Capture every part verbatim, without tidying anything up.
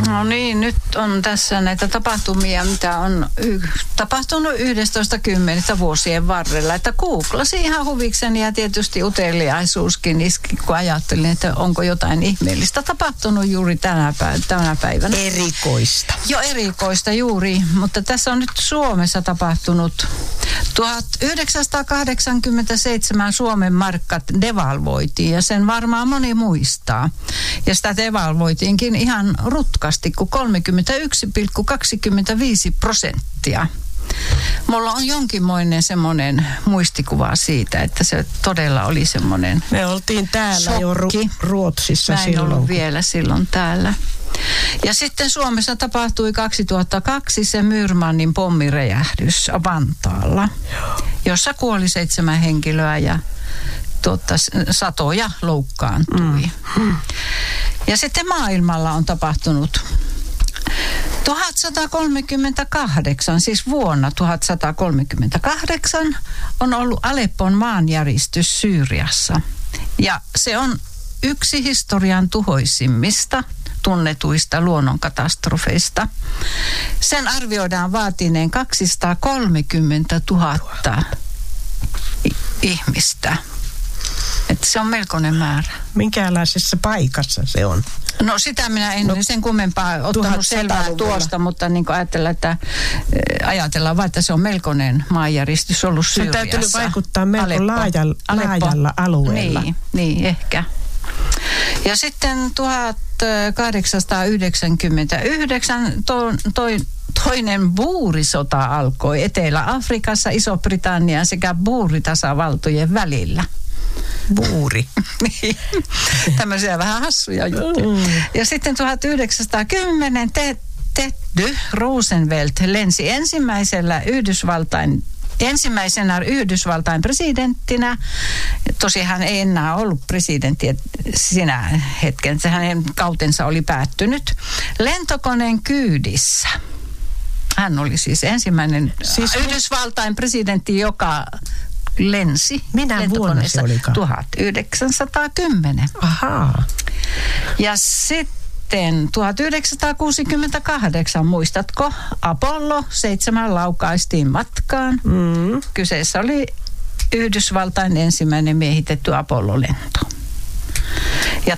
No niin, nyt on tässä näitä tapahtumia, mitä on y- tapahtunut yhdestoista kymmenettä vuosien varrella. Että googlasin ihan huvikseni ja tietysti uteliaisuuskin iski, kun ajattelin, että onko jotain ihmeellistä tapahtunut juuri tänä, päiv- tänä päivänä. Erikoista. Jo erikoista juuri, mutta tässä on nyt Suomessa tapahtunut. tuhatyhdeksänsataakahdeksankymmentäseitsemän Suomen markkat devalvoitiin ja sen varmaan moni muistaa. Ja sitä devalvoitiinkin ihan rutkasti kuin kolmekymmentäyksi pilkku kaksikymmentäviisi prosenttia. Mulla on jonkinmoinen semmoinen muistikuva siitä, että se todella oli semmoinen Me oltiin täällä shokki. jo Ru- Ruotsissa Mä en silloin. ollut vielä silloin täällä. Ja sitten Suomessa tapahtui kaksituhattakaksi se Myyrmannin pommiräjähdys Vantaalla, jossa kuoli seitsemän henkilöä ja tuota, satoja loukkaantui. Mm. Ja sitten maailmalla on tapahtunut tuhatsatakolmekymmentäkahdeksan, siis vuonna tuhatsatakolmekymmentäkahdeksan on ollut Aleppon maanjäristys Syyriassa. Ja se on yksi historian tuhoisimmista tunnetuista luonnonkatastrofeista. Sen arvioidaan vaatineen kaksisataakolmekymmentätuhatta ihmistä. Että se on melkoinen määrä. Minkälaisessa paikassa se on? No sitä minä en no, sen kummempaa ottanut selvää tuosta, mutta niin kuin ajatellaan, että, ajatellaan vaan, että se on melkoinen maanjäristys ollut Syyriassa. Se täytyy vaikuttaa melko Aleppo, laajalla, Aleppo. laajalla alueella. Niin, niin, ehkä. Ja sitten tuhatkahdeksansataayhdeksänkymmentäyhdeksän to, toi, toinen buurisota alkoi Etelä-Afrikassa, Iso-Britannian sekä buuritasavaltojen välillä. Buuri. Niin. Tämmöisiä vähän hassuja juttuja. Mm. Ja sitten tuhatyhdeksänsataakymmenen te, Teddy Roosevelt lensi ensimmäisellä Yhdysvaltain Ensimmäisenä Yhdysvaltain presidenttinä, tosi hän ei enää ollut presidentti sinä hetken, hänen kautensa oli päättynyt, lentokoneen kyydissä. Hän oli siis ensimmäinen siis Yhdysvaltain presidentti, joka lensi. Minä vuonna se olikaan? tuhatyhdeksänsataakymmenen. Ahaa. Ja sitten tuhatyhdeksänsataakuusikymmentäkahdeksan, muistatko? Apollo seitsemän laukaistiin matkaan. Mm. Kyseessä oli Yhdysvaltain ensimmäinen miehitetty Apollo-lento. Ja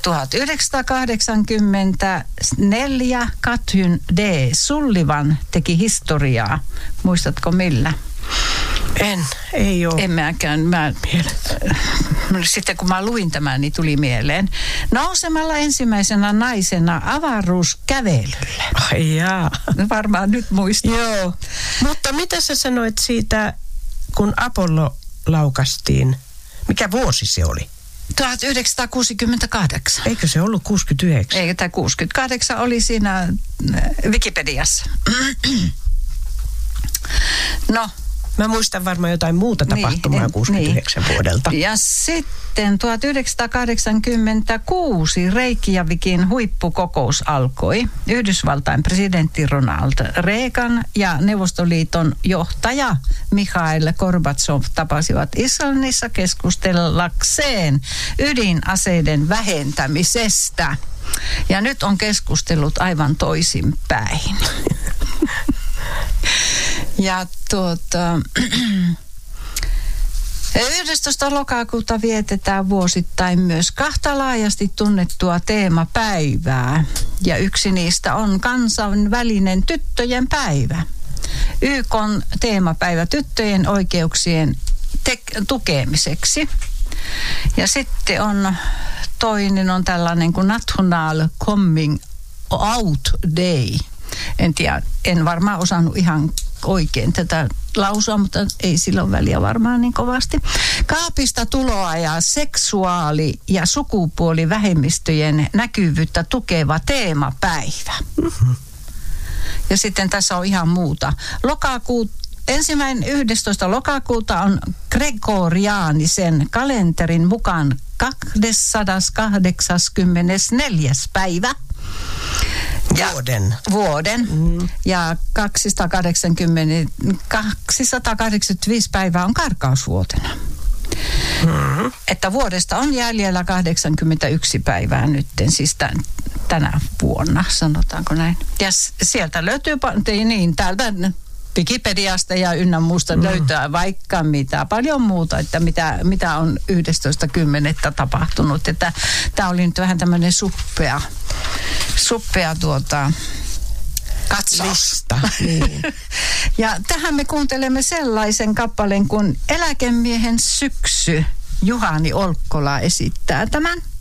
tuhatyhdeksänsataakahdeksankymmentäneljä Kathryn D. Sullivan teki historiaa. Muistatko millä? En, ei ole. En mäkään. Mä, sitten kun mä luin tämän, niin tuli mieleen. Nousemalla ensimmäisenä naisena avaruuskävelylle. Ai jaa. Varmaan nyt muistat. Joo. Mutta mitä sä sanoit siitä, kun Apollo laukastiin? Mikä vuosi se oli? tuhatyhdeksänsataakuusikymmentäkahdeksan. Eikö se ollut kuusikymmentäyhdeksän? Eikö tämä kuusikymmentäkahdeksan oli siinä Wikipediassa. No. Mä muistan varmaan jotain muuta tapahtumaa niin, kuusikymmentäyhdeksän niin. vuodelta. Ja sitten tuhatyhdeksänsataakahdeksankymmentäkuusi Reykjavikin huippukokous alkoi. Yhdysvaltain presidentti Ronald Reagan ja Neuvostoliiton johtaja Mikhail Gorbatsov tapasivat Islannissa keskustellakseen ydinaseiden vähentämisestä. Ja nyt on keskustellut aivan toisinpäin. Ja tuota, yhdestoista lokakuuta vietetään vuosittain myös kahta laajasti tunnettua teemapäivää. Ja yksi niistä on kansainvälinen tyttöjen päivä. Y K:n teemapäivä tyttöjen oikeuksien te- tukemiseksi. Ja sitten on toinen on tällainen kuin National Coming Out Day. En tiedä, en varmaan osannut ihan oikein tätä lausua, mutta ei sillä ole väliä varmaan niin kovasti. Kaapista tuloa ja seksuaali- ja sukupuolivähemmistöjen näkyvyyttä tukeva teemapäivä. Mm-hmm. Ja sitten tässä on ihan muuta. Lokakuut, ensimmäinen yhdestoista lokakuuta on gregoriaanisen kalenterin mukaan kaksisataakahdeksankymmentäneljäs päivä. Ja, vuoden. Vuoden. Mm. Ja kaksisataakahdeksankymmentä, kaksisataakahdeksankymmentäviisi päivää on karkausvuotena. Mm. Että vuodesta on jäljellä kahdeksankymmentäyksi päivää nyt, siis tämän, tänä vuonna, sanotaanko näin. Ja sieltä löytyy, niin täältä Wikipediasta ja ynnä muusta mm. löytää vaikka mitä, paljon muuta, että mitä, mitä on yhdestoista kymmenettä tapahtunut. Että tämä oli nyt vähän tämmöinen suppea, suppea tuota, katsaus. Niin. Ja tähän me kuuntelemme sellaisen kappaleen kuin Eläkemiehen syksy. Juhani Olkkola esittää tämän.